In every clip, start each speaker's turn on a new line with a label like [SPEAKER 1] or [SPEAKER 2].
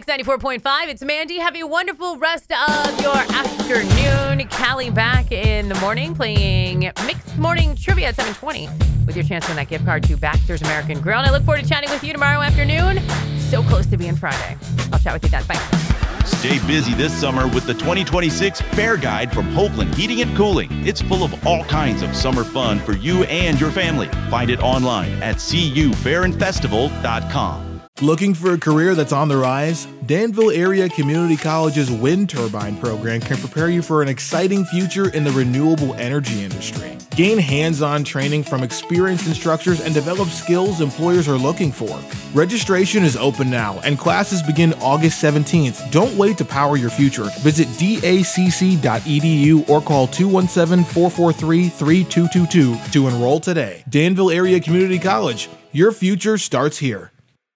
[SPEAKER 1] Mix 94.5. It's Mandy. Have a wonderful rest of your afternoon. Callie back in the morning playing Mixed Morning Trivia at 7:20 with your chance to win that gift card to Baxter's American Grill. And I look forward to chatting with you tomorrow afternoon. So close to being Friday. I'll chat with you then. Bye.
[SPEAKER 2] Stay busy this summer with the 2026 Fair Guide from Hoagland Heating and Cooling. It's full of all kinds of summer fun for you and your family. Find it online at cufairandfestival.com.
[SPEAKER 3] Looking for a career that's on the rise? Danville Area Community College's wind turbine program can prepare you for an exciting future in the renewable energy industry. Gain hands-on training from experienced instructors and develop skills employers are looking for. Registration is open now, and classes begin August 17th. Don't wait to power your future. Visit dacc.edu or call 217-443-3222 to enroll today. Danville Area Community College. Your future starts here.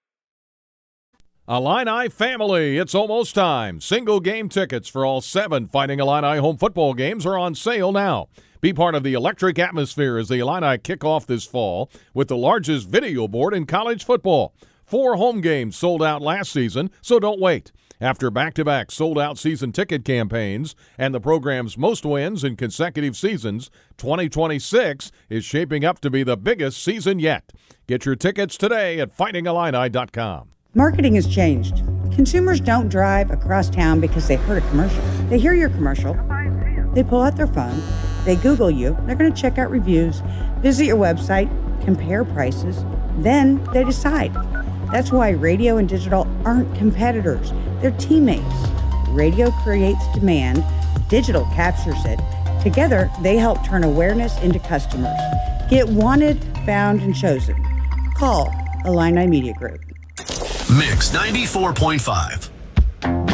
[SPEAKER 4] Illini family, it's almost time. Single game tickets for all 7 Fighting Illini home football games are on sale now. Be part of the electric atmosphere as the Illini kick off this fall with the largest video board in college football. 4 home games sold out last season, so don't wait. After back-to-back sold-out season ticket campaigns and the program's most wins in consecutive seasons, 2026 is shaping up to be the biggest season yet. Get your tickets today at fightingillini.com.
[SPEAKER 5] Marketing has changed. Consumers don't drive across town because they heard a commercial. They hear your commercial, they pull out their phone, they Google you, they're going to check out reviews, visit your website, compare prices, then they decide. That's why radio and digital aren't competitors, they're teammates. Radio creates demand, digital captures it. Together, they help turn awareness into customers. Get wanted, found, and chosen. Call Illini Media Group.
[SPEAKER 6] Mix 94.5.